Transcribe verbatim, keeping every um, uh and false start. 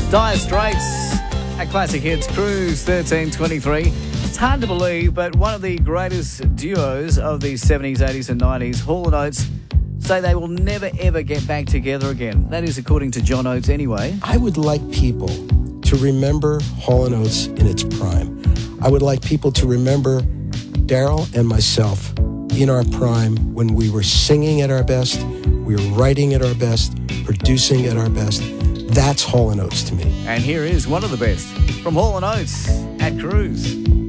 Dire Straits at Classic Hits Cruise thirteen twenty-three. It's hard to believe, but one of the greatest duos of the seventies, eighties and nineties, Hall and Oates, say they will never ever get back together again. That is according to John Oates anyway. I would like people to remember Hall and Oates in its prime. I would like people to remember Daryl and myself in our prime when we were singing at our best, we were writing at our best, producing at our best. That's Hall and Oates to me. And here is one of the best from Hall and Oates at Cruise.